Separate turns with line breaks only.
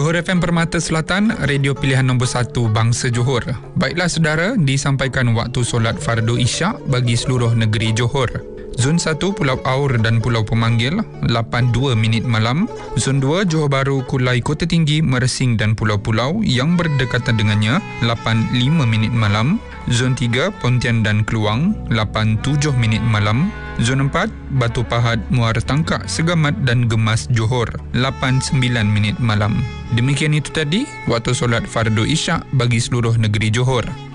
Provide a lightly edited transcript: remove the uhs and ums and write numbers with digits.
Johor FM Permata Selatan, radio pilihan nombor 1 Bangsa Johor. Baiklah saudara, disampaikan waktu solat Fardu Isyak bagi seluruh negeri Johor. Zon 1 Pulau Aur dan Pulau Pemanggil 8.2 minit malam. Zon 2 Johor Bahru, Kulai, Kota Tinggi, Mersing dan pulau-pulau yang berdekatan dengannya 8.5 minit malam. Zon 3 Pontian dan Keluang 8.7 minit malam. Zon 4 Batu Pahat, Muara Tangkak, Segamat dan Gemas Johor 8.9 minit malam. Demikian itu tadi waktu solat Fardu Isyak bagi seluruh negeri Johor.